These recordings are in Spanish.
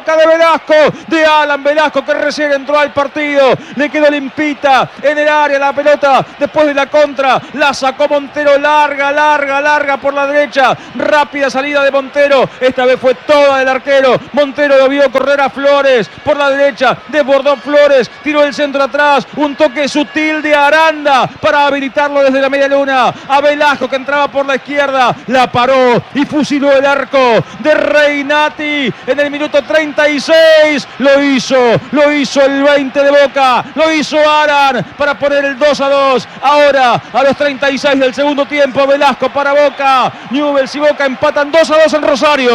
Boca de Velasco, de Alan Velasco, que recién entró al partido. Le quedó limpita en el área la pelota después de la contra. La sacó Montero, larga por la derecha. Rápida salida de Montero. Esta vez fue toda del arquero. Montero lo vio correr a Flores por la derecha. Desbordó Flores, tiró el centro atrás. Un toque sutil de Aranda para habilitarlo desde la media luna. A Velasco, que entraba por la izquierda. La paró y fusiló el arco de Reinati en el minuto 36. Lo hizo el 20 de Boca. Lo hizo Aran para poner el 2-2. Ahora, a los 36 del segundo tiempo, Velasco para Boca. Newell's y Boca empatan 2-2 en Rosario.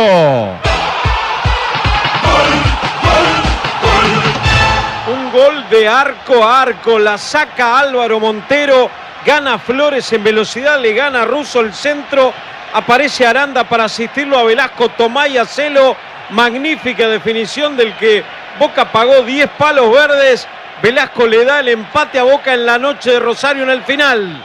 Un gol de arco a arco. La saca Álvaro Montero. Gana Flores en velocidad. Le gana Russo el centro. Aparece Aranda para asistirlo a Velasco. Tomá y hacelo. Magnífica definición del que Boca pagó 10 palos verdes. Velasco le da el empate a Boca en la noche de Rosario en el final.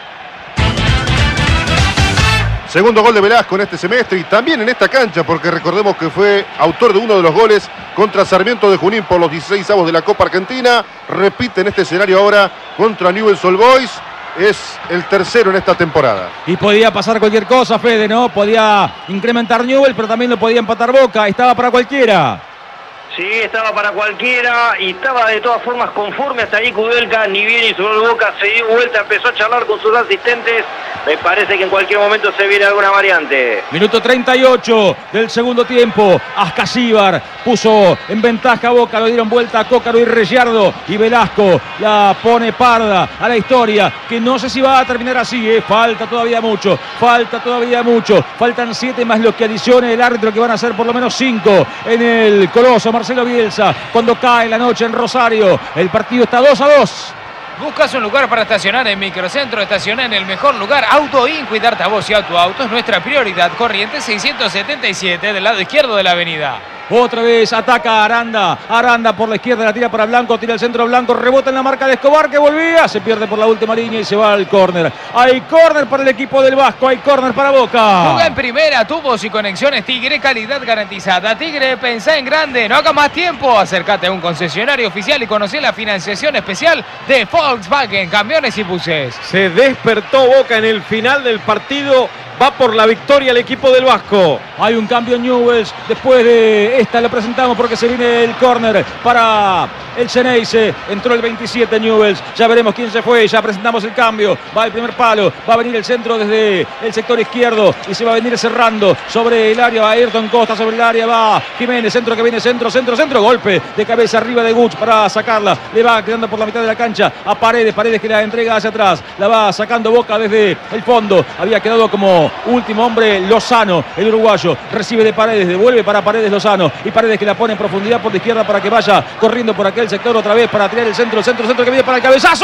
Segundo gol de Velasco en este semestre y también en esta cancha, porque recordemos que fue autor de uno de los goles contra Sarmiento de Junín por los 16avos de la Copa Argentina. Repite en este escenario ahora contra Newell's Old Boys. Es el tercero en esta temporada. Y podía pasar cualquier cosa, Fede, ¿no? Podía incrementar Newell's, pero también lo podía empatar Boca. Estaba para cualquiera. Sí, estaba para cualquiera y estaba de todas formas conforme hasta ahí Kudelka, ni bien hizo gol Boca, se dio vuelta, empezó a charlar con sus asistentes. Me parece que en cualquier momento se viene alguna variante. Minuto 38 del segundo tiempo. Ascasíbar puso en ventaja a Boca, lo dieron vuelta a Cócaro y Rellardo. Y Velasco la pone parda a la historia, que no sé si va a terminar así, falta todavía mucho. Faltan 7 más los que adicione el árbitro, que van a ser por lo menos 5 en el Coloso Marcelo Bielsa. Cuando cae la noche en Rosario, el partido está 2-2. ¿Buscas un lugar para estacionar en Microcentro? Estaciona en el mejor lugar. Autoin, cuidarte a vos y a tu auto es nuestra prioridad. Corrientes 677 del lado izquierdo de la avenida. Otra vez ataca Aranda. Aranda por la izquierda, la tira para Blanco, tira el centro Blanco, rebota en la marca de Escobar, que volvía, se pierde por la última línea y se va al córner. Hay córner para el equipo del Vasco, hay córner para Boca. Juega en primera, tubos y conexiones Tigre, calidad garantizada. Tigre, pensá en grande, no haga más tiempo. Acércate a un concesionario oficial y conocé la financiación especial de Volkswagen, camiones y buses. Se despertó Boca en el final del partido. Va por la victoria el equipo del Vasco. Hay un cambio en Newell's. Después de esta lo presentamos porque se viene el córner para el Xeneize. Entró el 27 Newell's. Ya veremos quién se fue. Ya presentamos el cambio. Va el primer palo. Va a venir el centro desde el sector izquierdo. Y se va a venir cerrando sobre el área. Va Ayrton Costa sobre el área. Va Jiménez. Centro que viene. Centro. Golpe de cabeza arriba de Guch para sacarla. Le va quedando por la mitad de la cancha a Paredes. Paredes que la entrega hacia atrás. La va sacando Boca desde el fondo. Había quedado como último hombre Lozano, el uruguayo. Recibe de Paredes, devuelve para Paredes Lozano. Y Paredes que la pone en profundidad por la izquierda para que vaya corriendo por aquel sector otra vez para tirar el centro que viene para el cabezazo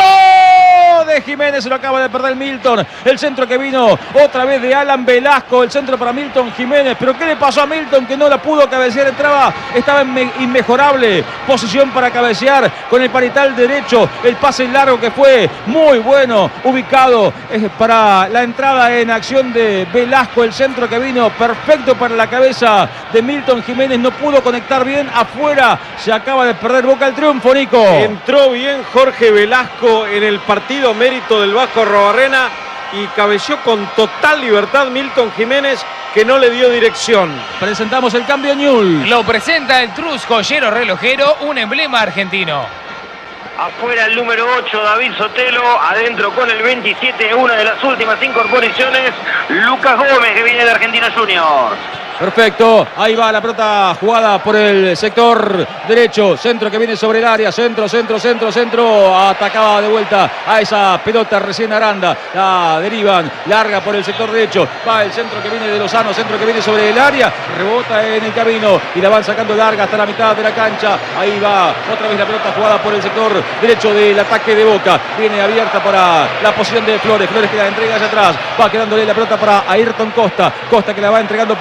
de Jiménez. Se lo acaba de perder Milton. El centro que vino otra vez de Alan Velasco. El centro para Milton Jiménez. Pero ¿qué le pasó a Milton que no la pudo cabecear? Estaba en inmejorable posición para cabecear con el parital derecho. El pase largo que fue muy bueno, ubicado para la entrada en acción de Velasco. El centro que vino perfecto para la cabeza de Milton Jiménez. No pudo conectar bien afuera. Se acaba de perder Boca el triunfo, Nico. Entró bien Jorge Velasco en el partido, mérito del Vasco Arrobarrena, y cabeció con total libertad Milton Jiménez, que no le dio dirección. Presentamos el cambio Newell's. Lo presenta el Trus Joyero Relojero, un emblema argentino. Afuera el número 8, David Sotelo. Adentro con el 27, una de las últimas incorporaciones, Lucas Gómez, que viene de Argentinos Juniors. Perfecto, ahí va la pelota jugada por el sector derecho, centro que viene sobre el área, centro, atacaba de vuelta a esa pelota recién Aranda, la derivan, larga por el sector derecho, va el centro que viene de Lozano, centro que viene sobre el área, rebota en el camino y la van sacando larga hasta la mitad de la cancha. Ahí va otra vez la pelota jugada por el sector derecho del ataque de Boca, viene abierta para la posición de Flores, Flores que la entrega hacia atrás, va quedándole la pelota para Ayrton Costa, Costa que la va entregando para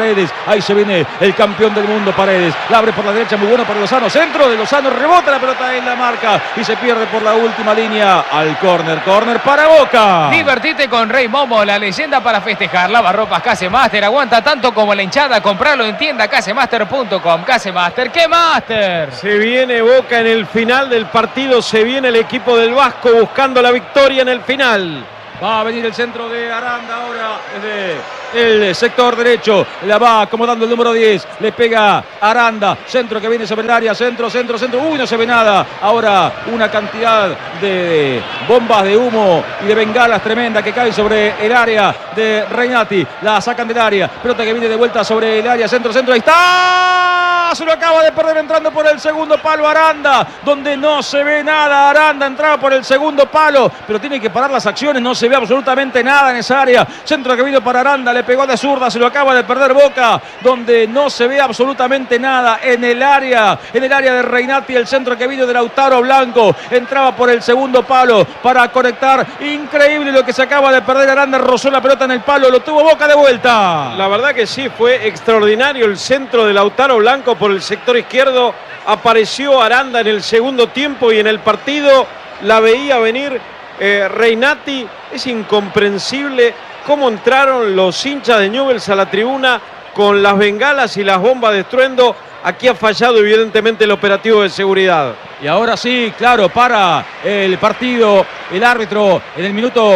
Paredes. Ahí se viene el campeón del mundo, Paredes. La abre por la derecha, muy bueno para Lozano. Centro de Lozano, rebota la pelota en la marca y se pierde por la última línea al córner. Córner para Boca. Divertite con Rey Momo, la leyenda para festejar. Lavarropas Casemaster, aguanta tanto como la hinchada. Compralo en tienda casemaster.com. Casemaster, ¿qué Master? Se viene Boca en el final del partido. Se viene el equipo del Vasco buscando la victoria en el final. Va a venir el centro de Aranda ahora desde el sector derecho. La va acomodando el número 10. Le pega Aranda. Centro que viene sobre el área. Centro. Uy, no se ve nada. Ahora una cantidad de bombas de humo y de bengalas tremenda que caen sobre el área de Reynati. La sacan del área. Pelota que viene de vuelta sobre el área. Centro. Ahí está. Se lo acaba de perder entrando por el segundo palo Aranda, donde no se ve nada. Aranda entraba por el segundo palo, pero tiene que parar las acciones. No se ve absolutamente nada en esa área. Centro que vino para Aranda, le pegó de zurda, se lo acaba de perder Boca, donde no se ve absolutamente nada en el área de Reynati. El centro que vino de Lautaro Blanco entraba por el segundo palo para conectar. Increíble lo que se acaba de perder. Aranda rozó la pelota en el palo, lo tuvo Boca de vuelta. La verdad que sí, fue extraordinario el centro de Lautaro Blanco por el sector izquierdo. Apareció Aranda en el segundo tiempo y en el partido la veía venir Reynati. Es incomprensible cómo entraron los hinchas de Newell's a la tribuna con las bengalas y las bombas de estruendo. Aquí ha fallado evidentemente el operativo de seguridad. Y ahora sí, claro, para el partido el árbitro en el minuto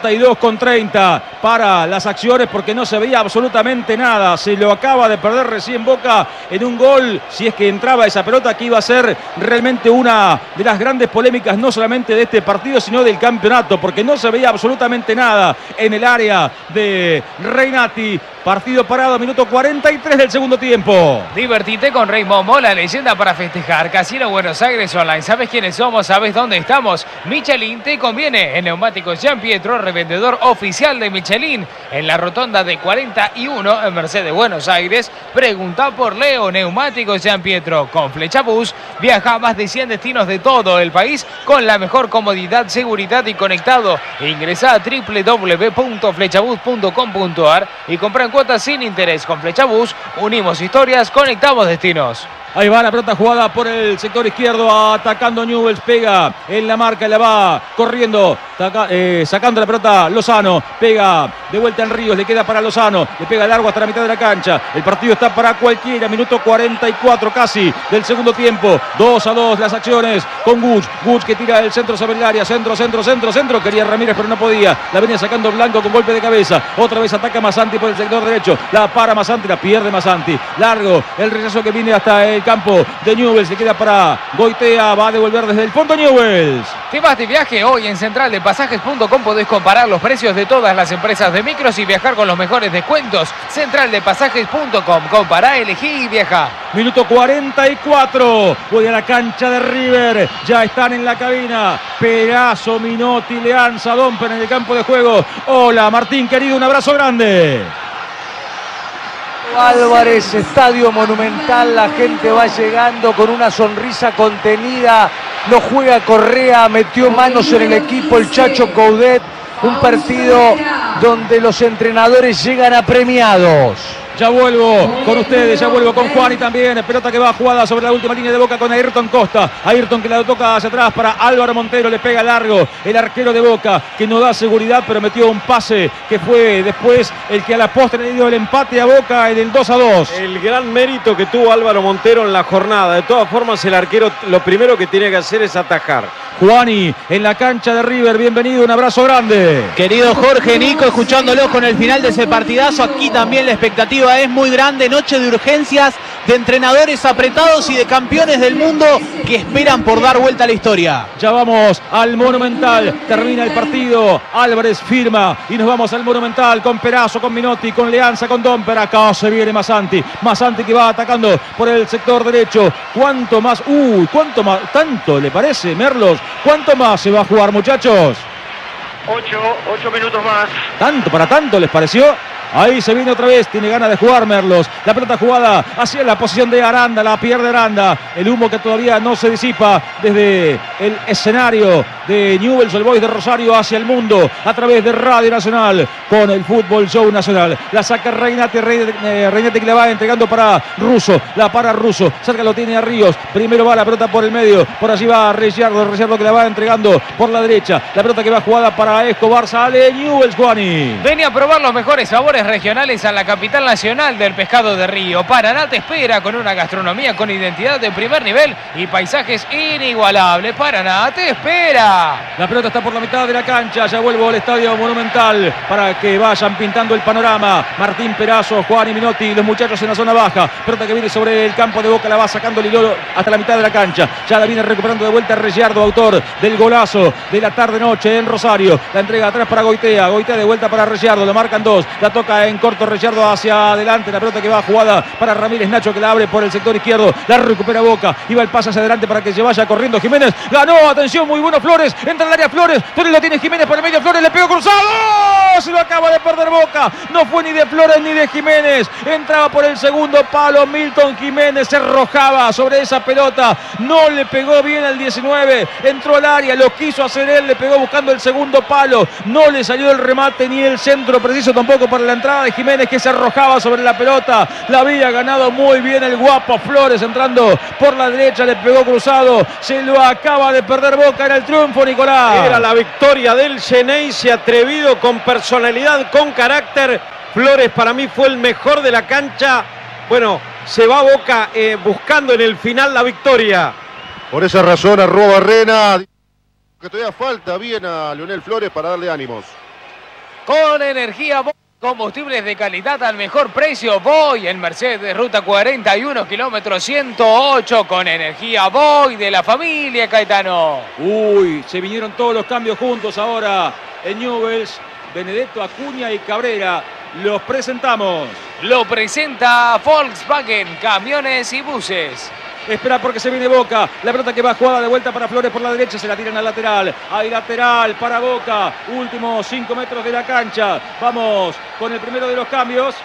42:30 para las acciones porque no se veía absolutamente nada. Se lo acaba de perder recién Boca en un gol, si es que entraba esa pelota, que iba a ser realmente una de las grandes polémicas, no solamente de este partido, sino del campeonato, porque no se veía absolutamente nada en el área de Reynati. Partido parado, minuto 43 del segundo tiempo. Divertite con Rey Momo, la leyenda para festejar. Casino Buenos Aires Online. ¿Sabes quiénes somos? ¿Sabes dónde estamos? Michelin te conviene. En Neumáticos Gian Pietro, revendedor oficial de Michelin. En la rotonda de 41 en Mercedes, Buenos Aires. Pregunta por Leo. Neumáticos Gian Pietro. Con Flechabús viaja a más de 100 destinos de todo el país con la mejor comodidad, seguridad y conectado. Ingresa a www.flechabús.com.ar y compra en cuotas sin interés. Con Flechabús unimos historias, conectamos destinos. Ahí va la pelota jugada por el sector izquierdo, atacando Newell's, pega en la marca, la va corriendo, sacando la pelota Lozano, pega de vuelta en Ríos, le queda para Lozano, le pega largo hasta la mitad de la cancha. El partido está para cualquiera, minuto 44 casi del segundo tiempo. 2-2 las acciones con Guch que tira el centro sobre el área, centro, quería Ramírez pero no podía, la venía sacando Blanco con golpe de cabeza, otra vez ataca Massanti por el sector derecho, la para Massanti, la pierde Massanti, largo el rechazo que viene hasta el campo de Newell's, se queda para Goitea, va a devolver desde el fondo Newell's. ¿Te vas de viaje? Hoy en centraldepasajes.com podés comparar los precios de todas las empresas de micros y viajar con los mejores descuentos. Centraldepasajes.com, compará, elegí y viaja. Minuto 44, voy a la cancha de River, ya están en la cabina Pegaso, Minotti, Leanza, Domper en el campo de juego. Hola Martín querido, un abrazo grande. Álvarez, Estadio Monumental, la gente va llegando con una sonrisa contenida, no juega Correa, metió manos en el equipo el Chacho Coudet, un partido donde los entrenadores llegan apremiados. Ya vuelvo con ustedes, ya vuelvo con Juan y también pelota que va jugada sobre la última línea de Boca con Ayrton Costa. Ayrton que la toca hacia atrás para Álvaro Montero, le pega largo el arquero de Boca que no da seguridad pero metió un pase que fue después el que a la postre le dio el empate a Boca en el 2-2. El gran mérito que tuvo Álvaro Montero en la jornada. De todas formas el arquero lo primero que tiene que hacer es atajar. Juani en la cancha de River, bienvenido, un abrazo grande. Querido Jorge, Nico, escuchándolo con el final de ese partidazo, aquí también la expectativa es muy grande, noche de urgencias, de entrenadores apretados y de campeones del mundo que esperan por dar vuelta a la historia. Ya vamos al Monumental, termina el partido, Álvarez firma y nos vamos al Monumental con Perazo, con Minotti, con Leanza, con Domper. Acá se viene Massanti que va atacando por el sector derecho. ¿Cuánto más? ¿Cuánto más? ¿Tanto le parece, Merlos? ¿Cuánto más se va a jugar, muchachos? 8 minutos más. ¿Tanto para tanto les pareció? Ahí se viene otra vez, tiene ganas de jugar Merlos. La pelota jugada hacia la posición de Aranda, la pierde Aranda. El humo que todavía no se disipa desde el escenario de Newell's Old Boys de Rosario hacia el mundo a través de Radio Nacional con el Fútbol Show Nacional. La saca Reinati que la va entregando para Russo, la para Russo, cerca lo tiene a Ríos. Primero va la pelota por el medio, por allí va Ricciardo que la va entregando por la derecha. La pelota que va jugada para Escobar, sale Newell's, Juani. Venía a probar los mejores sabores regionales a la capital nacional del pescado de río. Paraná te espera con una gastronomía con identidad de primer nivel y paisajes inigualables. Paraná te espera. La pelota está por la mitad de la cancha, ya vuelvo al Estadio Monumental para que vayan pintando el panorama. Martín Perazo, Juan y Minotti, los muchachos en la zona baja. Pelota que viene sobre el campo de Boca, la va sacando Lilolo hasta la mitad de la cancha. Ya la viene recuperando de vuelta Ricciardo, autor del golazo de la tarde-noche en Rosario. La entrega atrás para Goitea, Goitea de vuelta para Ricciardo, lo marcan dos. La toca en corto Ricciardo hacia adelante. La pelota que va jugada para Ramírez Nacho, que la abre por el sector izquierdo. La recupera Boca. Iba el pase hacia adelante para que se vaya corriendo Jiménez. Ganó, atención, muy bueno Flores. Entra al área Flores. Flores lo tiene Jiménez por el medio. Flores le pegó cruzado. Se lo acaba de perder Boca. No fue ni de Flores ni de Jiménez. Entraba por el segundo palo Milton Jiménez. Se arrojaba sobre esa pelota. No le pegó bien al 19. Entró al área. Lo quiso hacer él. Le pegó buscando el segundo palo. No le salió el remate ni el centro preciso tampoco para la entrada de Jiménez, que se arrojaba sobre la pelota. La había ganado muy bien el guapo Flores entrando por la derecha. Le pegó cruzado. Se lo acaba de perder Boca. Era el triunfo, Nicolás. Era la victoria del Xeneize, atrevido, con personalidad, con carácter. Flores para mí fue el mejor de la cancha. Bueno, se va Boca buscando en el final la victoria. Por esa razón arroba Barrena, que todavía falta bien a Leonel Flores para darle ánimos. Con energía Boy, combustibles de calidad al mejor precio. Boy en Mercedes, ruta 41, kilómetro 108. Con energía Boy de la familia Caetano. Uy, se vinieron todos los cambios juntos ahora en Newell's. Benedetto, Acuña y Cabrera. Los presentamos. Lo presenta Volkswagen, camiones y buses. Espera porque se viene Boca. La pelota que va jugada de vuelta para Flores por la derecha. Se la tiran al lateral. Hay lateral para Boca. Últimos 5 metros de la cancha. Vamos con el primero de los cambios.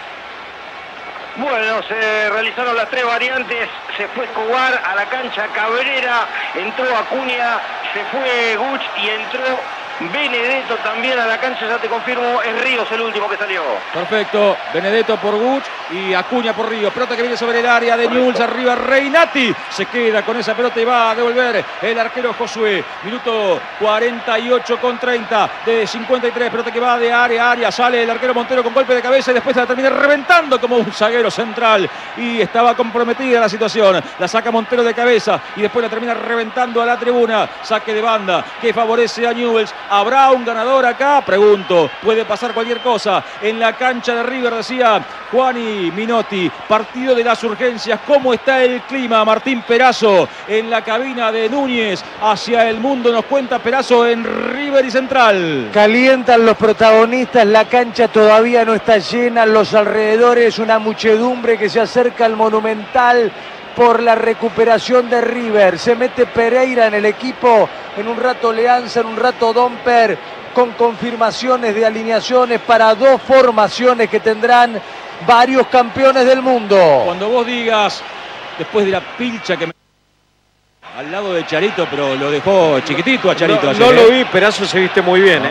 Bueno, se realizaron las 3 variantes. Se fue Escobar a la cancha Cabrera. Entró Acuña. Se fue Guch y entró Benedetto también a la cancha. Ya te confirmo, es Ríos el último que salió. Perfecto. Benedetto por Guch y Acuña por Ríos. Pelota que viene sobre el área de Newell's. Arriba Reinati. Se queda con esa pelota y va a devolver el arquero Josué. Minuto 48 con 30 de 53. Pelota que va de área a área. Sale el arquero Montero con golpe de cabeza y después se la termina reventando como un zaguero central. Y estaba comprometida la situación. La saca Montero de cabeza y después la termina reventando a la tribuna. Saque de banda que favorece a Newell's. ¿Habrá un ganador acá? Pregunto. Puede pasar cualquier cosa. En la cancha de River, decía Juani Minotti. Partido de las urgencias. ¿Cómo está el clima? Martín Perazo en la cabina de Núñez. Hacia el mundo nos cuenta Perazo en River y Central. Calientan los protagonistas. La cancha todavía no está llena. Los alrededores, una muchedumbre que se acerca al Monumental por la recuperación de River. Se mete Pereira en el equipo, en un rato Leanza, en un rato Domper, con confirmaciones de alineaciones para 2 formaciones que tendrán varios campeones del mundo. Cuando vos digas, después de la pilcha que me... al lado de Charito, pero lo dejó chiquitito a Charito. No, ayer, no lo vi, Perazo se viste muy bien.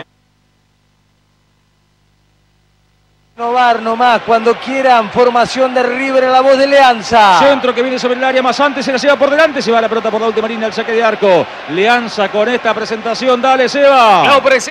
Renovar nomás, cuando quieran, formación de River en la voz de Leanza. Centro que viene sobre el área más antes, se la lleva por delante, se va la pelota por la última línea, el saque de arco. Leanza con esta presentación, dale Seba. Lo presenta.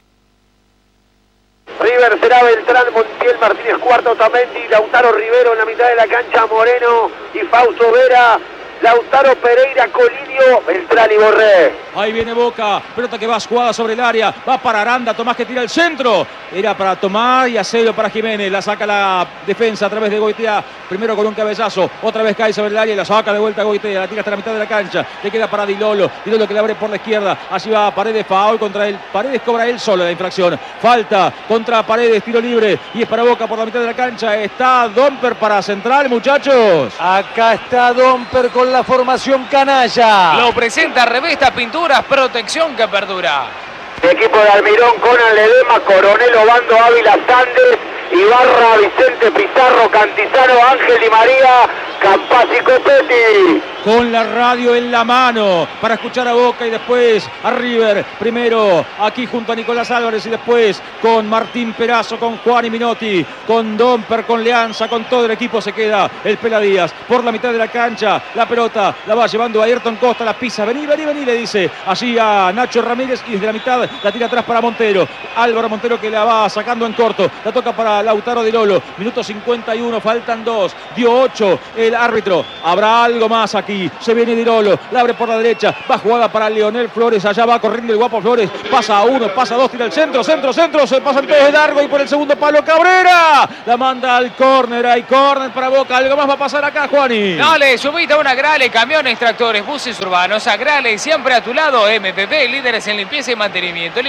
River será Beltrán, Montiel, Martínez Cuarto, Otamendi, Lautaro Rivero en la mitad de la cancha, Moreno y Fausto Vera. Lautaro, Pereira, Colinio, Beltrán y Borré. Ahí viene Boca, pelota que va jugada sobre el área, va para Aranda, Tomás que tira el centro. Era para Tomás y Acero para Jiménez, la saca la defensa a través de Goitea, primero con un cabezazo, otra vez cae sobre el área y la saca de vuelta a Goitea, la tira hasta la mitad de la cancha, le queda para Dilolo que le abre por la izquierda, así va Paredes, foul contra él, Paredes cobra él solo la infracción, falta contra Paredes, tiro libre y es para Boca por la mitad de la cancha, está Domper para Central, muchachos. Acá está Domper con la formación canalla. Lo presenta Revista Pinturas, protección que perdura. Equipo de Almirón, Conan Ledema, Coronel Obando, Ávila, Sandes Ibarra, Vicente Pizarro, Cantizano, Ángel Di María, Campas y Copetti. Con la radio en la mano para escuchar a Boca y después a River. Primero aquí junto a Nicolás Álvarez y después con Martín Perazo, con Juan y Minotti, con Domper, con Leanza, con todo el equipo se queda el Pela Díaz por la mitad de la cancha. La pelota la va llevando a Ayrton Costa, la pisa. Vení, le dice allí a Nacho Ramírez y desde la mitad la tira atrás para Montero. Álvaro Montero que la va sacando en corto. La toca para Lautaro Di Lolo. Minuto 51, faltan 2. Dio 8 el árbitro. Habrá algo más aquí. Se viene Di Lolo, la abre por la derecha, va jugada para Leonel Flores, allá va corriendo el guapo Flores, pasa a 1, pasa a 2, tira el centro, se pasan todos de largo y por el segundo palo Cabrera, la manda al córner, hay córner para Boca, algo más va a pasar acá, Juani. Dale, subite a una Grale, camiones, tractores, buses urbanos, a Grale, siempre a tu lado, MPP, líderes en limpieza y mantenimiento,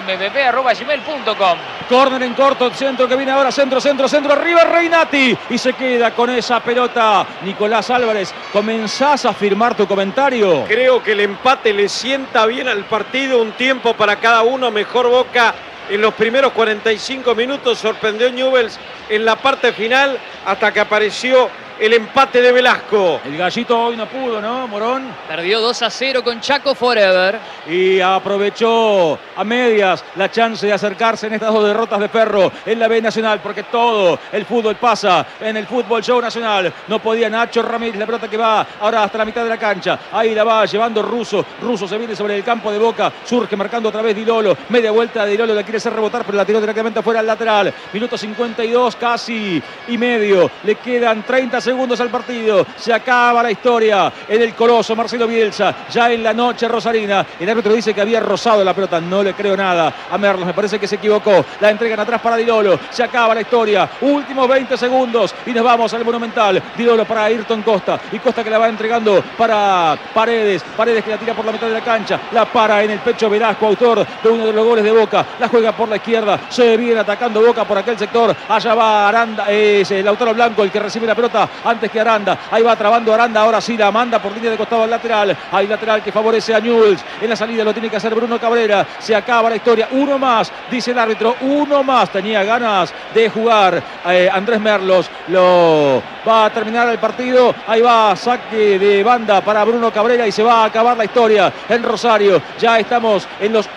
limpiezampp@gmail.com. Córner en corto, centro que viene ahora, centro, arriba Reinati y se queda con esa pelota. Nicolás Álvarez, comenzás a firmar tu comentario. Creo que el empate le sienta bien al partido, un tiempo para cada uno, mejor Boca en los primeros 45 minutos, sorprendió Newell's en la parte final hasta que apareció el empate de Velasco. El Gallito hoy no pudo, ¿no, Morón? Perdió 2-0 con Chaco Forever. Y aprovechó a medias la chance de acercarse en estas dos derrotas de Ferro en la B Nacional, porque todo el fútbol pasa en el Fútbol Show Nacional. No podía Nacho Ramírez, la pelota que va ahora hasta la mitad de la cancha. Ahí la va llevando Russo. Russo se viene sobre el campo de Boca, surge marcando otra vez Di Lolo. Media vuelta de Di Lolo, la quiere hacer rebotar, pero la tiró directamente fuera al lateral. Minuto 52 casi y medio. Le quedan 30 segundos al partido. Se acaba la historia en el coloso Marcelo Bielsa. Ya en la noche rosarina. El árbitro dice que había rozado la pelota. No le creo nada a Merlos. Me parece que se equivocó. La entregan atrás para Di Lolo. Se acaba la historia. Últimos 20 segundos. Y nos vamos al Monumental. Di Lolo para Ayrton Costa. Y Costa que la va entregando para Paredes. Paredes que la tira por la mitad de la cancha. La para en el pecho Velasco, autor de uno de los goles de Boca. La juega por la izquierda. Se viene atacando Boca por aquel sector. Allá va Aranda. Es Lautaro Blanco el que recibe la pelota antes que Aranda. Ahí va trabando Aranda. Ahora sí la manda por línea de costado al lateral. Hay lateral que favorece a Newell's. En la salida lo tiene que hacer Bruno Cabrera. Se acaba la historia. Uno más, dice el árbitro. Uno más. Tenía ganas de jugar Andrés Merlos. Lo va a terminar el partido. Ahí va saque de banda para Bruno Cabrera y se va a acabar la historia en Rosario. Ya estamos en los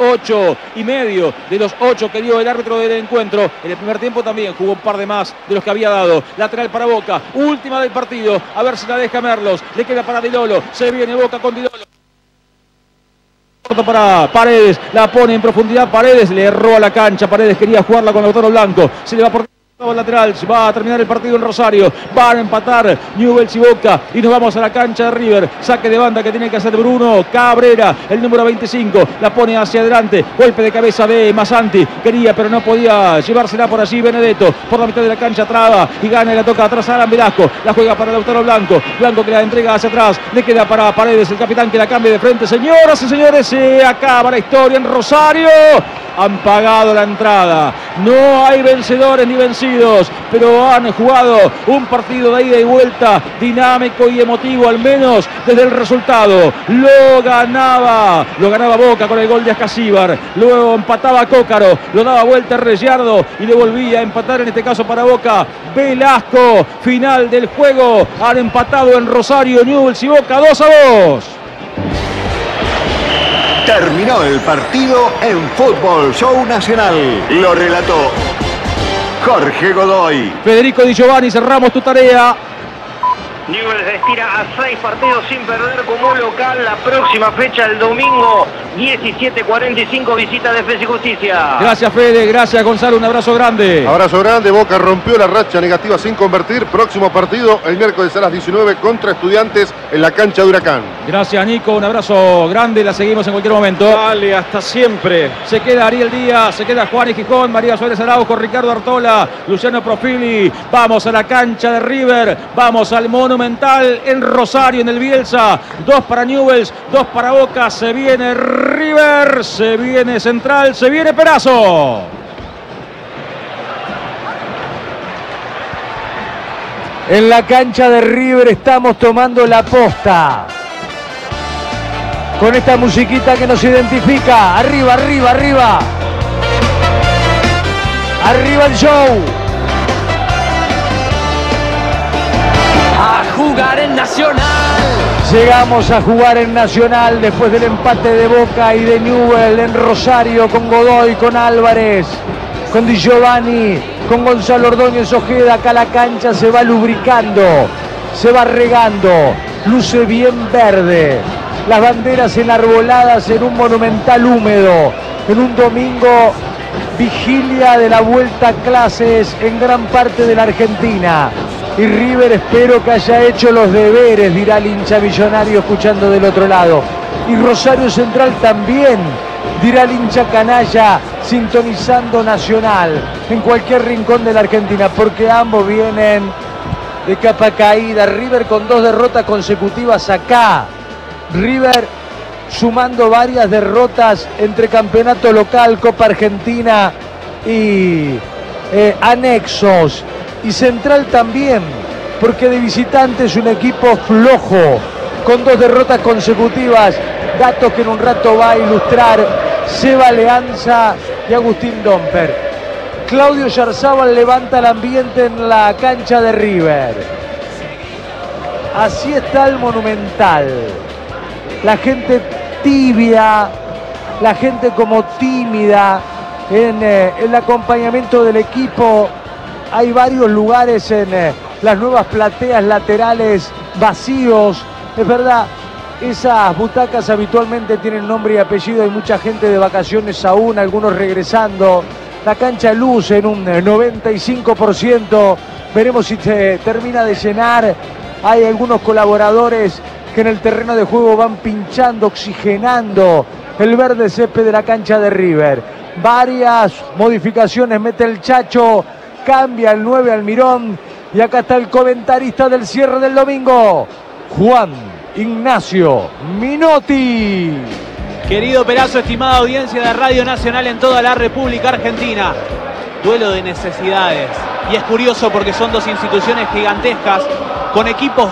8:30 de los 8 que dio el árbitro del encuentro. En el primer tiempo también jugó un par de más de los que había dado. Lateral para Boca. Última del partido. A ver si la deja Merlos. Le queda para Di Lolo. Se viene Boca con Di Lolo. Para Paredes. La pone en profundidad. Paredes le erró a la cancha. Paredes quería jugarla con Lautaro Blanco. Se le va por lateral, va a terminar el partido en Rosario, van a empatar Newell's y Boca y nos vamos a la cancha de River, saque de banda que tiene que hacer Bruno Cabrera, el número 25, la pone hacia adelante, golpe de cabeza de Masanti, quería pero no podía llevársela por allí Benedetto, por la mitad de la cancha traba y gana y la toca atrás a Alan Velasco, la juega para Lautaro Blanco, Blanco que la entrega hacia atrás, le queda para Paredes, el capitán que la cambia de frente, señoras y señores, se acaba la historia en Rosario. Han pagado la entrada, no hay vencedores ni vencidos, pero han jugado un partido de ida y vuelta dinámico y emotivo, al menos desde el resultado. Lo ganaba Boca con el gol de Ascasíbar, luego empataba Cócaro, lo daba vuelta Rellardo y le volvía a empatar, en este caso para Boca, Velasco. Final del juego, han empatado en Rosario Newell's y Boca 2-2. Terminó el partido en Fútbol Show Nacional. Lo relató Jorge Godoy. Federico Di Giovanni, cerramos tu tarea. Newell's estira a 6 partidos sin perder como local. La próxima fecha, el domingo 17:45, visita Defensa y Justicia. Gracias Fede, gracias Gonzalo, un abrazo grande. Abrazo grande, Boca rompió la racha negativa sin convertir. Próximo partido el miércoles a las 19 contra Estudiantes en la cancha de Huracán. Gracias Nico, un abrazo grande, la seguimos en cualquier momento. Dale, hasta siempre. Se queda Ariel Díaz, se queda Juan y Gijón, María Suárez Araujo, Ricardo Artola, Luciano Profili. Vamos a la cancha de River, vamos al Monumental en Rosario, en el Bielsa. 2 para Newell's, 2 para Boca. Se viene River, se viene Central, se viene Perazo. En la cancha de River estamos tomando la posta. Con esta musiquita que nos identifica. Arriba, arriba, arriba. Arriba el show. jugar en Nacional. Llegamos a jugar en Nacional después del empate de Boca y de Newell en Rosario con Godoy, con Álvarez, con Di Giovanni, con Gonzalo Ordóñez Ojeda. Acá la cancha se va lubricando, se va regando, luce bien verde. Las banderas enarboladas en un monumental húmedo, en un domingo vigilia de la vuelta a clases en gran parte de la Argentina. Y River espero que haya hecho los deberes, dirá el hincha millonario escuchando del otro lado. Y Rosario Central también, dirá el hincha canalla sintonizando Nacional en cualquier rincón de la Argentina, porque ambos vienen de capa caída. River con 2 derrotas consecutivas acá. River sumando varias derrotas entre campeonato local, Copa Argentina y anexos. Y Central también, porque de visitante es un equipo flojo, con 2 derrotas consecutivas, datos que en un rato va a ilustrar Seba Leanza y Agustín Domper. Claudio Yarzábal levanta el ambiente en la cancha de River. Así está el Monumental. La gente tibia, la gente como tímida en el acompañamiento del equipo. Hay varios lugares en las nuevas plateas laterales vacíos. Es verdad, esas butacas habitualmente tienen nombre y apellido. Hay mucha gente de vacaciones aún, algunos regresando. La cancha luce en un 95%. Veremos si se termina de llenar. Hay algunos colaboradores que en el terreno de juego van pinchando, oxigenando el verde césped de la cancha de River. Varias modificaciones mete el Chacho. Cambia el 9 Almirón. Y acá está el comentarista del cierre del domingo, Juan Ignacio Minotti. Querido Perazo, estimada audiencia de Radio Nacional en toda la República Argentina. Duelo de necesidades. Y es curioso porque son 2 instituciones gigantescas con equipos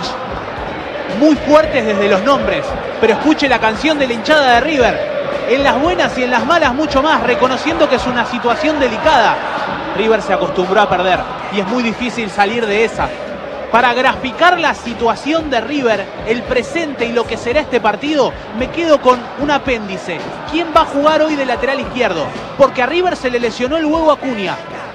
muy fuertes desde los nombres. Pero escuche la canción de la hinchada de River. En las buenas y en las malas mucho más, reconociendo que es una situación delicada. River se acostumbró a perder y es muy difícil salir de esa. Para graficar la situación de River, el presente y lo que será este partido, me quedo con un apéndice. ¿Quién va a jugar hoy de lateral izquierdo? Porque a River se le lesionó el huevo Acuña.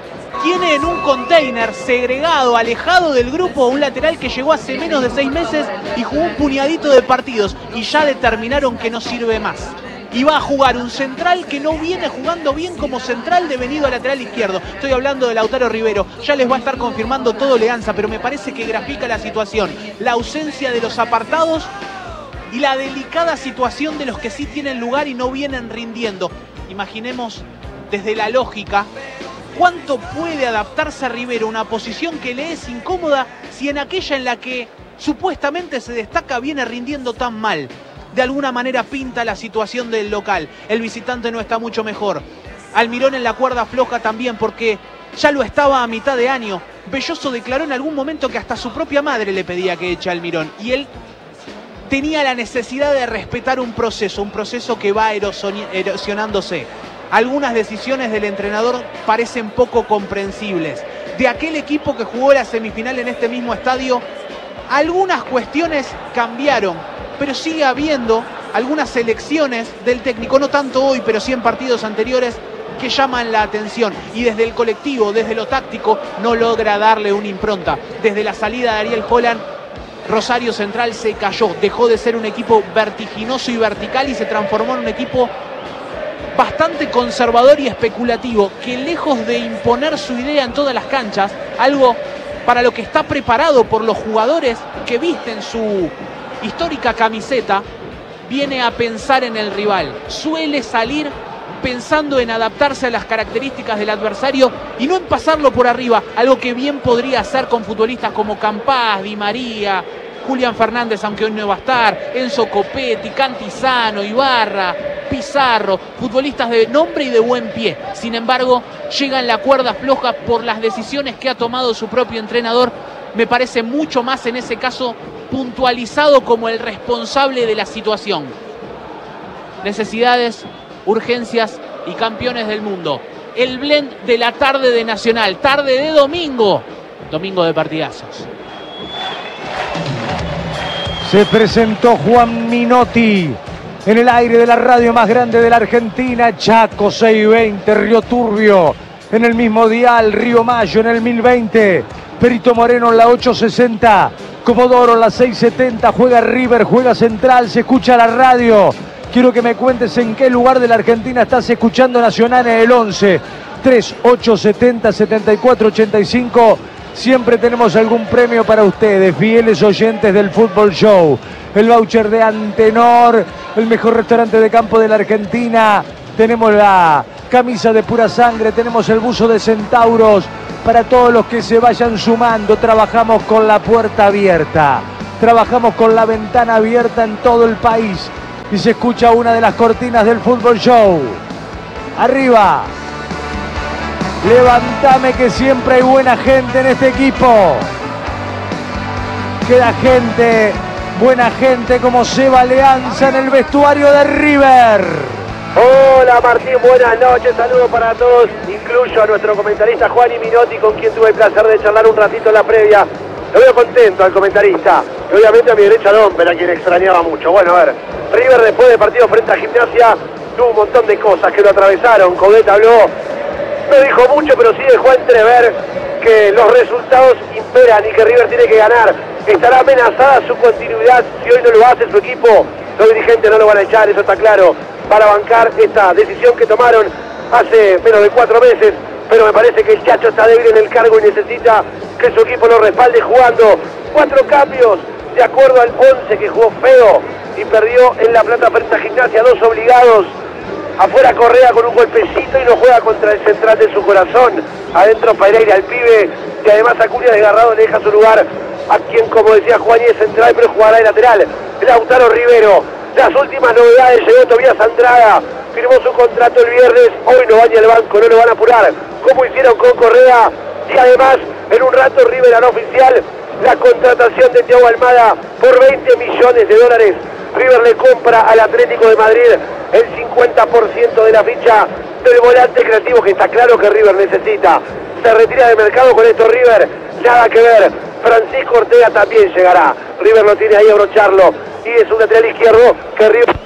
Tiene en un container segregado, alejado del grupo, un lateral que llegó hace menos de 6 meses y jugó un puñadito de partidos y ya determinaron que no sirve más. Y va a jugar un central que no viene jugando bien como central devenido a lateral izquierdo. Estoy hablando de Lautaro Rivero. Ya les va a estar confirmando todo Leanza, pero me parece que grafica la situación. La ausencia de los apartados y la delicada situación de los que sí tienen lugar y no vienen rindiendo. Imaginemos desde la lógica cuánto puede adaptarse a Rivero a una posición que le es incómoda si en aquella en la que supuestamente se destaca viene rindiendo tan mal. De alguna manera pinta la situación del local. El visitante no está mucho mejor. Almirón en la cuerda floja también, porque ya lo estaba a mitad de año. Belloso declaró en algún momento que hasta su propia madre le pedía que eche a Almirón. Y él tenía la necesidad de respetar un proceso que va erosionándose. Algunas decisiones del entrenador parecen poco comprensibles. De aquel equipo que jugó la semifinal en este mismo estadio, algunas cuestiones cambiaron. Pero sigue habiendo algunas elecciones del técnico, no tanto hoy, pero sí en partidos anteriores, que llaman la atención. Y desde el colectivo, desde lo táctico, no logra darle una impronta. Desde la salida de Ariel Holland, Rosario Central se cayó. Dejó de ser un equipo vertiginoso y vertical y se transformó en un equipo bastante conservador y especulativo, que lejos de imponer su idea en todas las canchas, algo para lo que está preparado por los jugadores que visten su histórica camiseta, viene a pensar en el rival. Suele salir pensando en adaptarse a las características del adversario y no en pasarlo por arriba, algo que bien podría hacer con futbolistas como Campás, Di María, Julián Fernández, aunque hoy no va a estar, Enzo Copetti, Cantizano, Ibarra, Pizarro, futbolistas de nombre y de buen pie. Sin embargo, llega en la cuerda floja por las decisiones que ha tomado su propio entrenador. Me parece mucho más en ese caso puntualizado como el responsable de la situación. Necesidades, urgencias y campeones del mundo. El blend de la tarde de Nacional, tarde de domingo, domingo de partidazos. Se presentó Juan Minotti en el aire de la radio más grande de la Argentina. Chaco 620, Río Turbio en el mismo dial, Río Mayo en el 1020, Perito Moreno en la 860, Comodoro en la 670, juega River, juega Central, se escucha la radio. Quiero que me cuentes en qué lugar de la Argentina estás escuchando Nacional en el 11 3870 7485. Siempre tenemos algún premio para ustedes, fieles oyentes del Fútbol Show. El voucher de Antenor, el mejor restaurante de campo de la Argentina. Tenemos la camisa de Pura Sangre, tenemos el buzo de Centauros. Para todos los que se vayan sumando, trabajamos con la puerta abierta. Trabajamos con la ventana abierta en todo el país. Y se escucha una de las cortinas del Fútbol Show. Arriba. Levantame que siempre hay buena gente en este equipo. Queda gente, buena gente como Seba Leanza en el vestuario de River. Hola Martín, buenas noches, saludos para todos. Incluyo a nuestro comentarista Juan Minotti, con quien tuve el placer de charlar un ratito en la previa. Lo veo contento al comentarista. Y obviamente a mi derecha Domper, a quien extrañaba mucho. Bueno, a ver, River después del partido frente a Gimnasia tuvo un montón de cosas que lo atravesaron. Coudet habló. No dijo mucho, pero sí dejó entrever que los resultados imperan y que River tiene que ganar. Estará amenazada su continuidad si hoy no lo hace su equipo. Los dirigentes no lo van a echar, eso está claro, para bancar esta decisión que tomaron hace menos de 4 meses. Pero me parece que el Chacho está débil en el cargo y necesita que su equipo lo respalde jugando. 4 cambios de acuerdo al 11 que jugó feo y perdió en La Plata frente a Gimnasia, 2 obligados. Afuera Correa con un golpecito y no juega contra el central de su corazón. Adentro Pereira, el pibe, que además Acuña desgarrado le deja su lugar a quien, como decía Juan, es central, pero jugará de lateral. Lautaro Rivero. Las últimas novedades, llegó Tobías Andrada, firmó su contrato el viernes, hoy no baña el banco, no lo van a apurar, como hicieron con Correa. Y además, en un rato River hará oficial la contratación de Thiago Almada por 20 millones de dólares. River le compra al Atlético de Madrid el 50% de la ficha del volante creativo que está claro que River necesita. Se retira del mercado con esto River, nada que ver. Francisco Ortega también llegará. River lo tiene ahí a brocharlo y es un lateral izquierdo que River...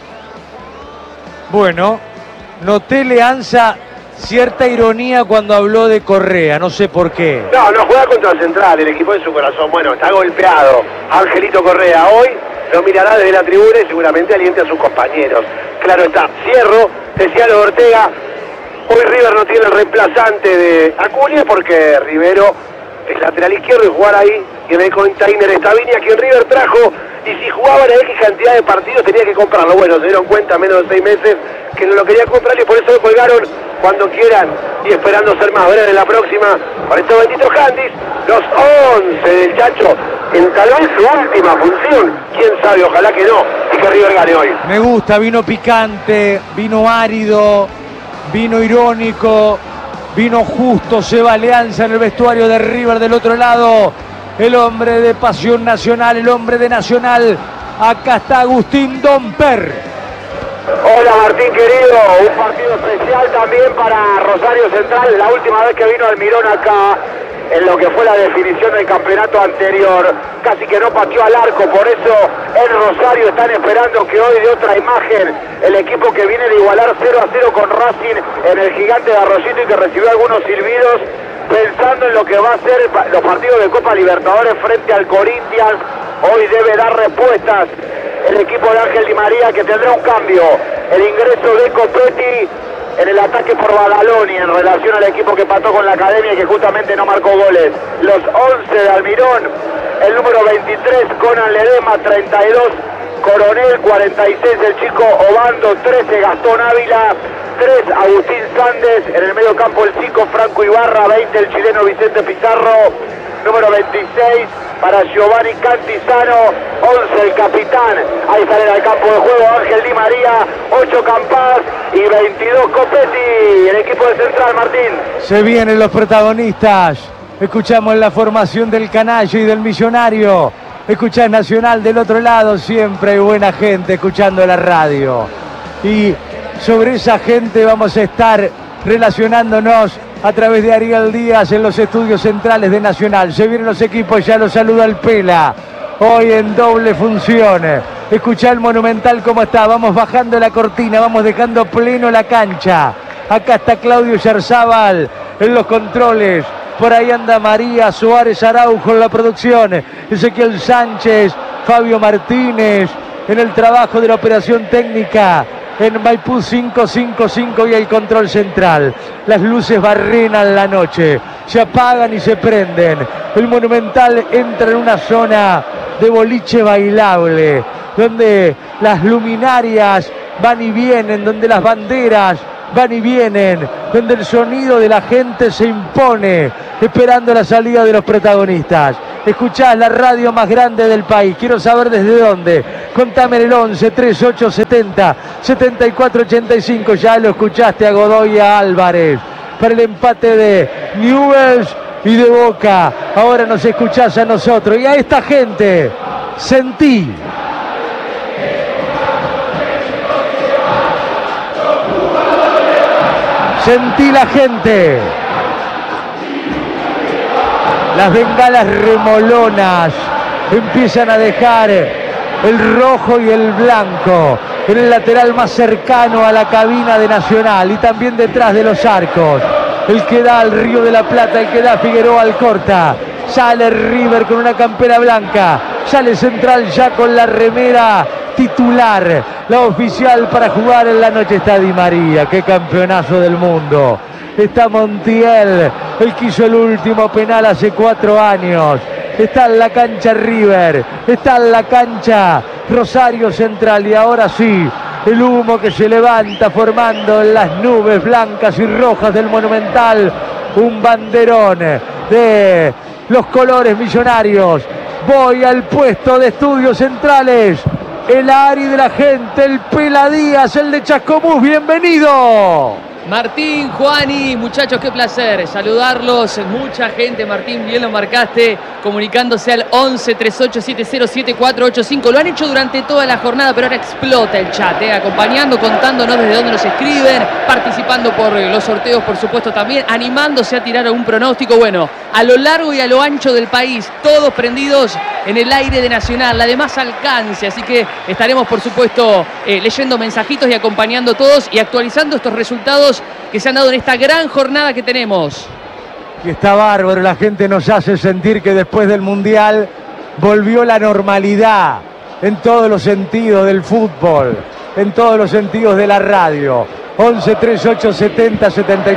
Bueno, noté Leanza cierta ironía cuando habló de Correa, no sé por qué. No juega contra el Central, el equipo de su corazón. Bueno, está golpeado Angelito Correa. Hoy lo mirará desde la tribuna y seguramente aliente a sus compañeros. Claro está, cierro, decía lo de Ortega. Hoy River no tiene el reemplazante de Acuña porque Rivero es lateral izquierdo y jugar ahí. Y en el container está Viña, quien River trajo. Y si jugaban a X cantidad de partidos tenía que comprarlo. Bueno, se dieron cuenta menos de 6 meses que no lo quería comprar y por eso lo colgaron cuando quieran. Y esperando ser más breves en la próxima. Para estos benditos handys, los 11 del Chacho en tal vez su última función. Quién sabe, ojalá que no. Y que River gane hoy. Me gusta, vino picante, vino árido, vino irónico, vino justo. Seba Leanza en el vestuario de River del otro lado. El hombre de Pasión Nacional, el hombre de Nacional. Acá está Agustín Domper. Hola Martín querido, un partido especial también para Rosario Central. La última vez que vino Almirón acá, en lo que fue la definición del campeonato anterior, casi que no pateó al arco. Por eso en Rosario están esperando que hoy de otra imagen el equipo que viene de igualar 0-0 con Racing en el Gigante de Arroyito y que recibió algunos silbidos, pensando en lo que va a ser los partidos de Copa Libertadores frente al Corinthians. Hoy debe dar respuestas el equipo de Ángel Di María, que tendrá un cambio. El ingreso de Copetti en el ataque por Badaloni en relación al equipo que empató con la Academia y que justamente no marcó goles. Los 11 de Almirón, el número 23 Conan Ledema, 32 Coronel, 46 el chico Obando, 13 Gastón Ávila, 3 Agustín Sández, en el medio campo el chico Franco Ibarra, 20 el chileno Vicente Pizarro, número 26 para Giovanni Cantizano, 11 el capitán, ahí sale al campo de juego Ángel Di María, 8 Campas y 22 Copetti, el equipo de Central. Martín. Se vienen los protagonistas, escuchamos la formación del Canario y del Millonario, escuchás Nacional del otro lado, siempre hay buena gente escuchando la radio. Y sobre esa gente vamos a estar relacionándonos a través de Ariel Díaz en los estudios centrales de Nacional. Se vienen los equipos, ya los saluda el Pela. hoy en doble función. Escuchá el Monumental cómo está, vamos bajando la cortina, vamos dejando pleno la cancha. Acá está Claudio Yarzábal en los controles. Por ahí anda María Suárez Araujo en la producción. Ezequiel Sánchez, Fabio Martínez en el trabajo de la operación técnica. En Maipú 555 y el control central. Las luces barrenan la noche, se apagan y se prenden. El Monumental entra en una zona de boliche bailable, donde las luminarias van y vienen, donde las banderas van y vienen, donde el sonido de la gente se impone, esperando la salida de los protagonistas. Escuchás la radio más grande del país, quiero saber desde dónde. Contame en el 11 3870 7485. Ya lo escuchaste a Godoy y a Álvarez para el empate de Newell's y de Boca. Ahora nos escuchás a nosotros y a esta gente. Sentí. Sentí la gente. Las bengalas remolonas empiezan a dejar el rojo y el blanco en el lateral más cercano a la cabina de Nacional y también detrás de los arcos. El que da al Río de la Plata, el que da Figueroa Alcorta. Sale River con una campera blanca. Sale Central ya con la remera titular, la oficial para jugar en la noche. Está Di María, qué campeonazo del mundo. Está Montiel, el que hizo el último penal hace 4 años. Está en la cancha River, está en la cancha Rosario Central y ahora sí, el humo que se levanta formando en las nubes blancas y rojas del Monumental, un banderón de los colores millonarios. Voy al puesto de estudios centrales, el Ari de la gente, el Pela Díaz, el de Chascomús, bienvenido. Martín, Juani, muchachos, qué placer saludarlos. Mucha gente, Martín, bien lo marcaste, comunicándose al 11 3870 7485. Lo han hecho durante toda la jornada, pero ahora explota el chat, acompañando, contándonos desde dónde nos escriben, participando por los sorteos, por supuesto, también, animándose a tirar algún pronóstico. Bueno, a lo largo y a lo ancho del país, todos prendidos en el aire de Nacional, la de más alcance. Así que estaremos, por supuesto, leyendo mensajitos y acompañando todos y actualizando estos resultados que se han dado en esta gran jornada que tenemos. Y está bárbaro, la gente nos hace sentir que después del Mundial volvió la normalidad en todos los sentidos del fútbol, en todos los sentidos de la radio. 11 3870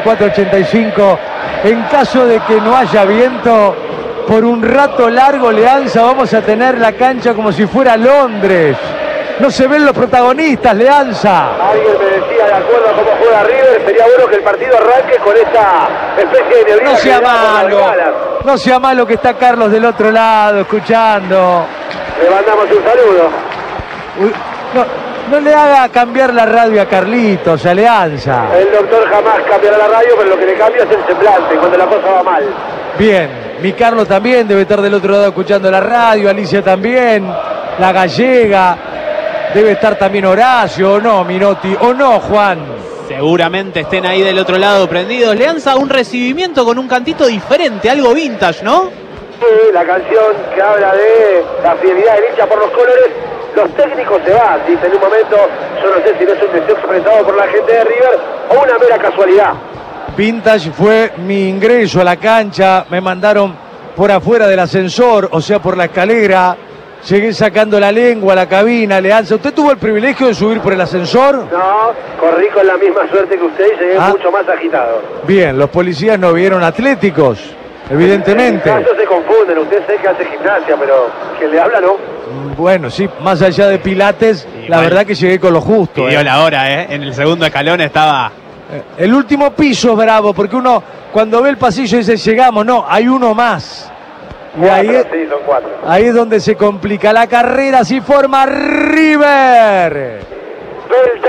7485. En caso de que no haya viento, por un rato largo, Leanza, vamos a tener la cancha como si fuera Londres. No se ven los protagonistas, Leanza. Alguien me decía, de acuerdo a cómo juega River, sería bueno que el partido arranque con esta especie de neblina. No sea malo, no sea malo que está Carlos del otro lado, escuchando. Le mandamos un saludo. Uy, no le haga cambiar la radio a Carlitos, a Leanza. El doctor jamás cambiará la radio, pero lo que le cambia es el semblante, cuando la cosa va mal. Bien, mi Carlos también debe estar del otro lado escuchando la radio, Alicia también, la gallega. Debe estar también Horacio, ¿o no, Minotti? ¿O no, Juan? Seguramente estén ahí del otro lado prendidos. Leanza, un recibimiento con un cantito diferente, algo vintage, ¿no? Sí, la canción que habla de la fidelidad del hincha por los colores. Los técnicos se van, dice en un momento. Yo no sé si no es un deseo expresado por la gente de River o una mera casualidad. Vintage fue mi ingreso a la cancha. Me mandaron por afuera del ascensor, o sea, por la escalera. Llegué sacando la lengua a la cabina, Leanza. ¿Usted tuvo el privilegio de subir por el ascensor? No, corrí con la misma suerte que usted y llegué mucho más agitado. Bien, los policías no vieron atléticos, evidentemente. En se confunden, usted sé que hace gimnasia, pero que le habla, ¿no? Bueno, sí, más allá de pilates, la verdad que llegué con lo justo. Pidió la hora, en el segundo escalón estaba... El último piso es bravo, porque uno cuando ve el pasillo dice, llegamos, no, hay uno más. Y sí, son 4. Ahí es donde se complica la carrera, si forma River. Beltrán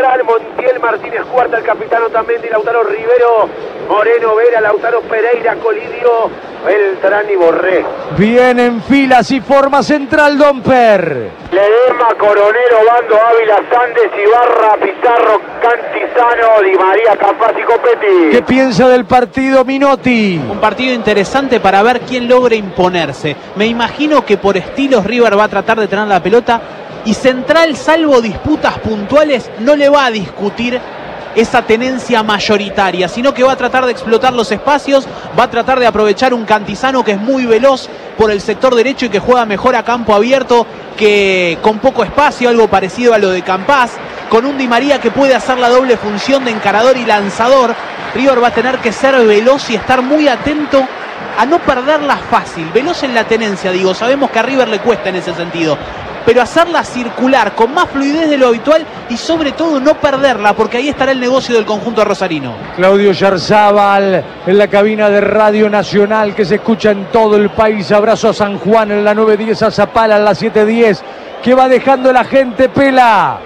central, Montiel, Martínez Cuarta, el capitán Otamendi, Lautaro Rivero, Moreno Vera, Lautaro Pereira, Colidio, Beltrán y Borré. Bien en filas y forma central Domper. Ledesma, Coronero, Bando, Ávila, Sandes, Ibarra, Pizarro, Cantizano, Di María, Campas y Copetti. ¿Qué piensa del partido Minotti? Un partido interesante para ver quién logra imponerse. Me imagino que por estilos River va a tratar de tener la pelota y Central, salvo disputas puntuales, no le va a discutir esa tenencia mayoritaria, sino que va a tratar de explotar los espacios, va a tratar de aprovechar un Cantizano que es muy veloz por el sector derecho y que juega mejor a campo abierto que con poco espacio, algo parecido a lo de Campas, con un Di María que puede hacer la doble función de encarador y lanzador. River va a tener que ser veloz y estar muy atento a no perderla fácil, veloz en la tenencia, digo, sabemos que a River le cuesta en ese sentido, pero hacerla circular con más fluidez de lo habitual y sobre todo no perderla, porque ahí estará el negocio del conjunto rosarino. Claudio Yarzábal en la cabina de Radio Nacional que se escucha en todo el país. Abrazo a San Juan en la 910, a Zapala en la 710. ¿Qué va dejando la gente, Pela?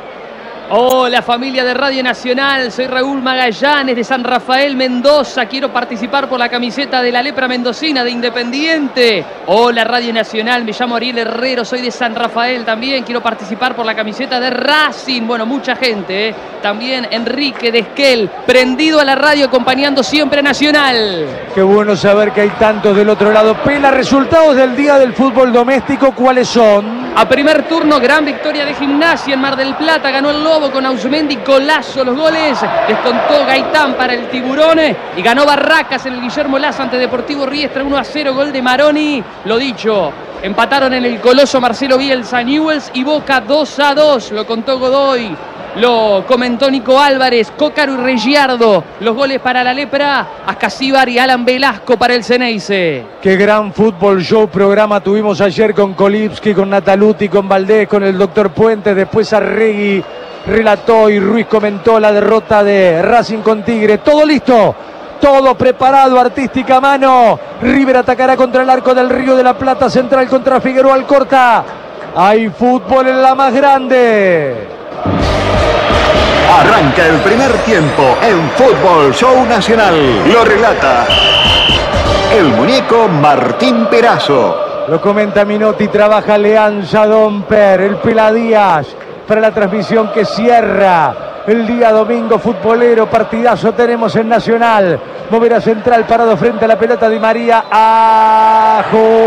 Hola familia de Radio Nacional, soy Raúl Magallanes de San Rafael, Mendoza. Quiero participar por la camiseta de la lepra mendocina de Independiente. Hola Radio Nacional, me llamo Ariel Herrero, soy de San Rafael también. Quiero participar por la camiseta de Racing. Bueno, mucha gente, ¿eh? También Enrique de Esquel, prendido a la radio acompañando siempre a Nacional. Qué bueno saber que hay tantos del otro lado. Pela, resultados del día del fútbol doméstico, ¿cuáles son? A primer turno, gran victoria de Gimnasia en Mar del Plata, ganó el Lobo con Ausmendi, golazo los goles, descontó Gaitán para el Tiburón y ganó Barracas en el Guillermo Laza ante Deportivo Riestra 1-0, gol de Maroni. Lo dicho, empataron en el Coloso Marcelo Bielsa, Newell's y Boca 2-2, lo contó Godoy. Lo comentó Nico Álvarez, Cócaro y Regiardo. Los goles para la lepra, Ascasíbar y Alan Velasco para el Ceneice. Qué gran fútbol show programa tuvimos ayer con Kolipski, con Nataluti, con Valdés, con el doctor Puentes. Después Arregui relató y Ruiz comentó la derrota de Racing con Tigre. Todo listo, todo preparado, artística mano. River atacará contra el arco del Río de la Plata, Central contra Figueroa Alcorta. Hay fútbol en la más grande. Arranca el primer tiempo en Fútbol Show Nacional. Lo relata el muñeco Martín Perazo. Lo comenta Minotti, trabaja Leanza Domper, el Pela Díaz para la transmisión que cierra el día domingo futbolero. Partidazo tenemos en Nacional. Moverá Central parado frente a la pelota de María a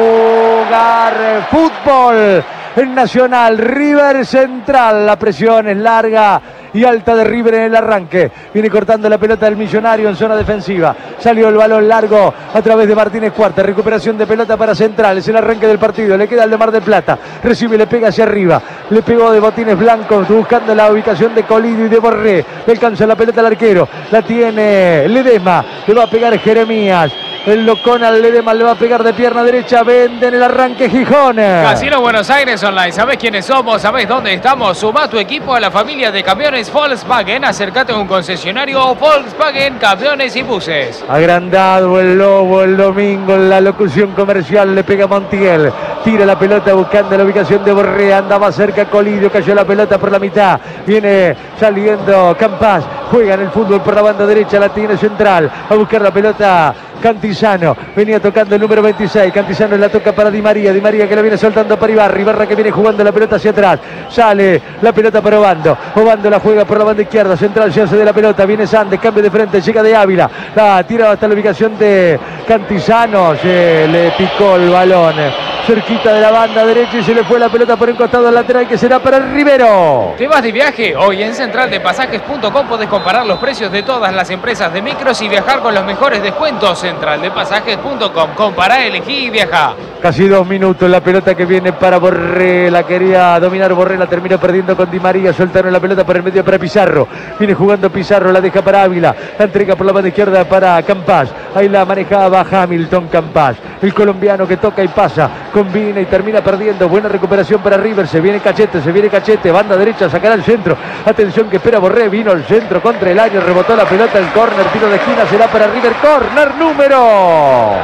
jugar fútbol en Nacional. River Central, la presión es larga y alta de River en el arranque. Viene cortando la pelota del Millonario en zona defensiva. Salió el balón largo a través de Martínez Cuarta. Recuperación de pelota para Central. Es el arranque del partido. Le queda el de Mar del Plata. Recibe, le pega hacia arriba. Le pegó de botines blancos buscando la ubicación de Colidio y de Borré. Le alcanza la pelota al arquero. La tiene Ledesma. Le va a pegar Jeremías. El locón al Ledesma le va a pegar de pierna derecha. Vende en el arranque Gijón. Casino Buenos Aires Online. ¿Sabés quiénes somos? ¿Sabés dónde estamos? Sumá tu equipo a la familia de camiones Volkswagen. Acércate a un concesionario Volkswagen, camiones y buses. Agrandado el Lobo el domingo en la locución comercial. Le pega Montiel. Tira la pelota buscando la ubicación de Borré. Andaba cerca Colidio. Cayó la pelota por la mitad. Viene saliendo Campas. Juega en el fútbol por la banda derecha. La tiene Central. A buscar la pelota Cantizano. Venía tocando el número 26. Cantizano la toca para Di María. Di María que la viene soltando para Ibarra. Ibarra que viene jugando la pelota hacia atrás. Sale la pelota para Obando. Obando la juega por la banda izquierda. Central se hace de la pelota. Viene Sandes. Cambio de frente. Llega de Ávila. La tira hasta la ubicación de Cantizano. Se le picó el balón cerquita de la banda derecha y se le fue la pelota por el costado lateral que será para el Rivero. ¿Te vas de viaje? Hoy en centraldepasajes.com podés comparar los precios de todas las empresas de micros y viajar con los mejores descuentos. Centraldepasajes.com. Compará, elegí y viaja. Casi 2 minutos la pelota que viene para Borré. La quería dominar Borré, la terminó perdiendo con Di María. Soltaron la pelota por el medio para Pizarro. Viene jugando Pizarro, la deja para Ávila. La entrega por la banda izquierda para Campas. Ahí la manejaba Hamilton Campas. El colombiano que toca y pasa. Combina y termina perdiendo. Buena recuperación para River. Se viene Cachete. Banda derecha, sacará el centro. Atención que espera Borré. Vino el centro contra el área. Rebotó la pelota. El córner. Tiro de esquina. Será para River. Córner número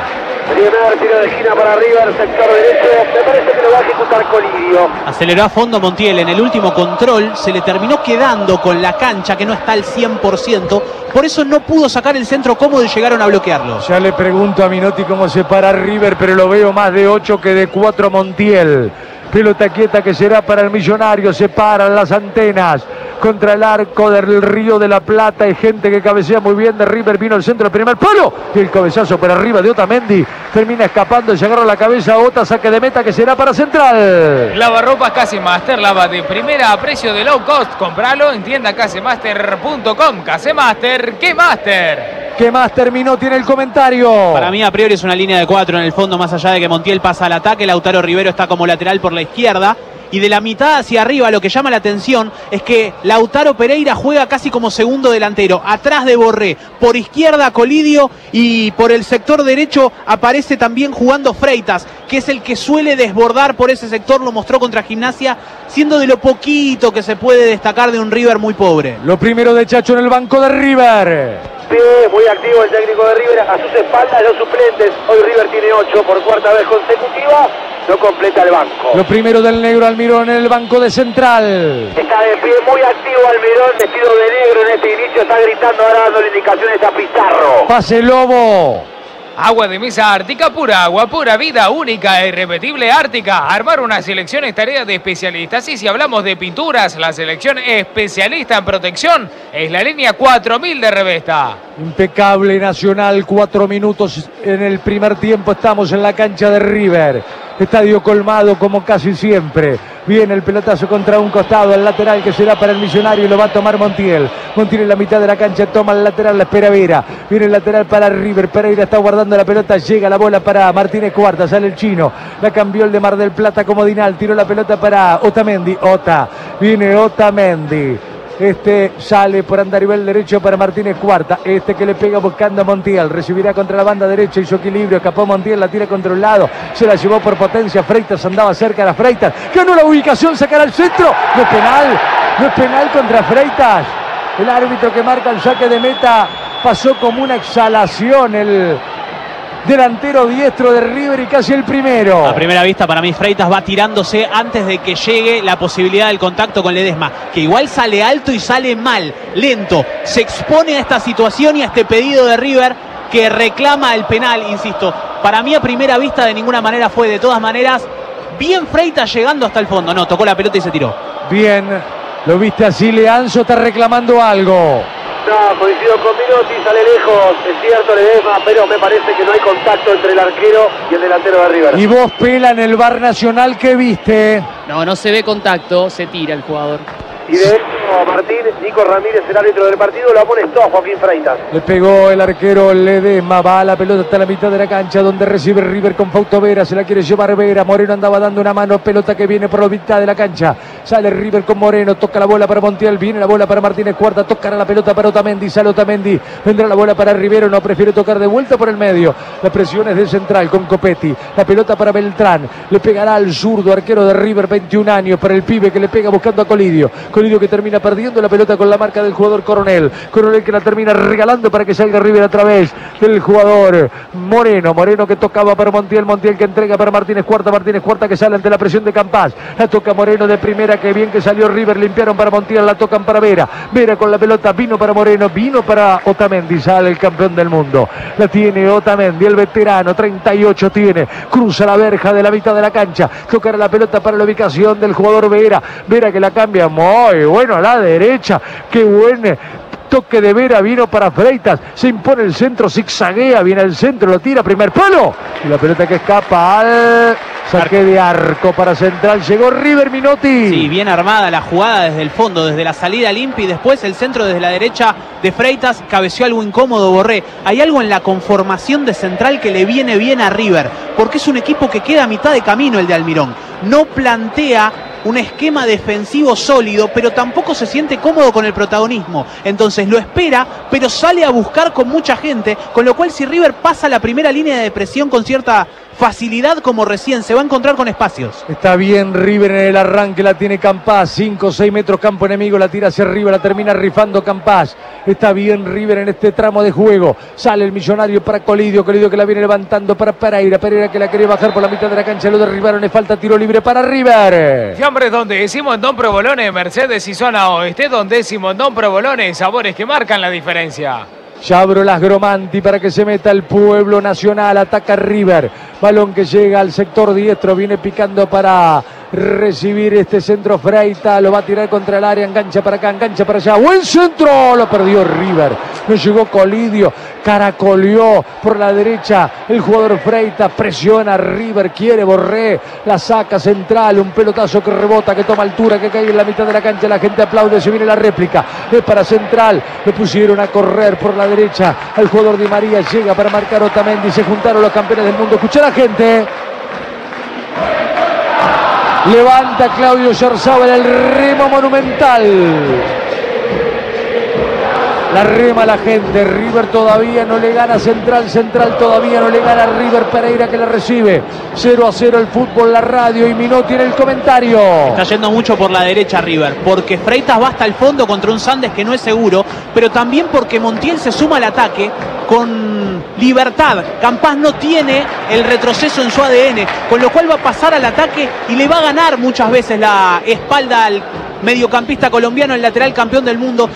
Primer tiro de esquina para River, sector derecho. Me parece que lo va a ejecutar Colidio. Aceleró a fondo Montiel en el último control, se le terminó quedando con la cancha que no está al 100%, por eso no pudo sacar el centro cómodo y llegaron a bloquearlo. Ya le pregunto a Minotti cómo se para River, pero lo veo más de 8 que de 4 Montiel. Pelota quieta que será para el Millonario, se paran las antenas contra el arco del Río de la Plata. Hay gente que cabecea muy bien de River, vino el centro del primer palo y el cabezazo para arriba de Otamendi, termina escapando, se agarra la cabeza Ota, saque de meta que será para Central. Lavarropas Casemaster, lava de primera a precio de low cost, compralo en tienda casemaster.com. Casemaster, ¿qué master? ¿Qué más terminó? Tiene el comentario. Para mí a priori es una línea de 4 en el fondo, más allá de que Montiel pasa al ataque, Lautaro Rivero está como lateral por la izquierda. Y de la mitad hacia arriba lo que llama la atención es que Lautaro Pereira juega casi como segundo delantero, atrás de Borré, por izquierda Colidio y por el sector derecho aparece también jugando Freitas, que es el que suele desbordar por ese sector, lo mostró contra Gimnasia, siendo de lo poquito que se puede destacar de un River muy pobre. Lo primero de Chacho en el banco de River. Sí, muy activo el técnico de River, a sus espaldas los suplentes. Hoy River tiene 8 por cuarta vez consecutiva, no completa el banco. Lo primero del negro Almirón en el banco de Central. Está de pie, muy activo Almirón, vestido de negro en este inicio, está gritando ahora dándole indicaciones a Pizarro. Pase Lobo. Agua de mesa Ártica, pura agua, pura vida, única e irrepetible Ártica. Armar una selección es tarea de especialistas. Y si hablamos de pinturas, la selección especialista en protección es la línea 4000 de Revesta. Impecable Nacional, 4 minutos en el primer tiempo. Estamos en la cancha de River. Estadio colmado como casi siempre. Viene el pelotazo contra un costado, el lateral que será para el Millonario y lo va a tomar Montiel. Montiel en la mitad de la cancha, toma el lateral, la espera Vera. Viene el lateral para River, Pereira está guardando la pelota, llega la bola para Martínez Cuarta, sale el chino. La cambió el de Mar del Plata como Dinal, tiró la pelota para Otamendi. Viene Otamendi. Este sale por andarivel derecho para Martínez Cuarta. Este que le pega buscando a Montiel. Recibirá contra la banda derecha. Hizo equilibrio. Escapó Montiel. La tira contra un lado. Se la llevó por potencia. Freitas andaba cerca de la Freitas. Ganó la ubicación. Sacará al centro. No es penal. No es penal contra Freitas. El árbitro que marca el saque de meta pasó como una exhalación. El delantero diestro de River y casi el primero. A primera vista para mí Freitas va tirándose antes de que llegue la posibilidad del contacto con Ledesma, que igual sale alto y sale mal, lento, se expone a esta situación y a este pedido de River que reclama el penal, insisto. Para mí a primera vista de ninguna manera fue, de todas maneras, bien Freitas llegando hasta el fondo. No, tocó la pelota y se tiró. Bien, lo viste así, Leanzo está reclamando algo. No, coincido con Minotti, sale lejos, es cierto Ledesma, pero me parece que no hay contacto entre el arquero y el delantero de River. Y vos, Pela, en el VAR Nacional, ¿qué viste? No se ve contacto, se tira el jugador. Y de hecho, Martín, Nico Ramírez, el árbitro del partido, lo amonestó a Joaquín Freitas. Le pegó el arquero Ledesma, va a la pelota hasta la mitad de la cancha, donde recibe River con Fausto Vera, se la quiere llevar Vera, Moreno andaba dando una mano, pelota que viene por la mitad de la cancha, sale River con Moreno, toca la bola para Montiel, viene la bola para Martínez Cuarta, tocará la pelota para Otamendi, sale Otamendi, vendrá la bola para Rivero, no prefiere tocar de vuelta por el medio, la presión es de Central con Copetti, la pelota para Beltrán, le pegará al zurdo, arquero de River, 21 años, para el pibe que le pega buscando a Colidio que termina perdiendo la pelota con la marca del jugador Coronel que la termina regalando para que salga River a través del jugador Moreno que tocaba para Montiel que entrega para Martínez Cuarta que sale ante la presión de Campas, la toca Moreno de primera, que bien que salió River, limpiaron para Montiel, la tocan para Vera con la pelota, vino para Moreno, vino para Otamendi, sale el campeón del mundo, la tiene Otamendi, el veterano, 38 tiene, cruza la verja de la mitad de la cancha, tocará la pelota para la ubicación del jugador Vera que la cambia muy bueno a la derecha, qué buen toque de Vera, vino para Freitas, se impone el centro, zigzaguea, viene al centro, lo tira, primer palo, y la pelota que escapa al saque de arco para Central, llegó River, Minotti. Sí, bien armada la jugada desde el fondo, desde la salida limpia y después el centro desde la derecha de Freitas, cabeció algo incómodo Borré. Hay algo en la conformación de Central que le viene bien a River, porque es un equipo que queda a mitad de camino el de Almirón, no plantea un esquema defensivo sólido, pero tampoco se siente cómodo con el protagonismo. Entonces lo espera, pero sale a buscar con mucha gente, con lo cual si River pasa la primera línea de presión con cierta facilidad como recién, se va a encontrar con espacios. Está bien River en el arranque, la tiene Campás, 5 o 6 metros campo enemigo, la tira hacia arriba, la termina rifando Campás. Está bien River en este tramo de juego, sale el millonario para Colidio que la viene levantando para Pereira que la quería bajar por la mitad de la cancha, lo derribaron, le falta tiro libre para River. Fiambres donde decimos en Don Provolone, Mercedes y zona oeste, donde decimos en Don Provolone, sabores que marcan la diferencia. Yabro Gromanti para que se meta el Pueblo Nacional, ataca River, balón que llega al sector diestro, viene picando para recibir este centro Freita, lo va a tirar contra el área, engancha para acá, engancha para allá, buen centro, lo perdió River, no llegó Colidio, caracoleó por la derecha el jugador Freita, presiona River, quiere Borré, la saca central, un pelotazo que rebota, que toma altura, que cae en la mitad de la cancha, la gente aplaude, se viene la réplica, es para central, lo pusieron a correr por la derecha, al jugador Di María, llega para marcar Otamendi, se juntaron los campeones del mundo, escucha la gente. Levanta Claudio Yarzábal el remo monumental. La rema la gente. River todavía no le gana Central. Central todavía no le gana River. Pereira que la recibe. 0-0 el fútbol, la radio y Minotti en el comentario. Está yendo mucho por la derecha River, porque Freitas va hasta el fondo contra un Sandes que no es seguro, pero también porque Montiel se suma al ataque con libertad. Campás no tiene el retroceso en su ADN, con lo cual va a pasar al ataque y le va a ganar muchas veces la espalda al mediocampista colombiano, el lateral campeón del mundo.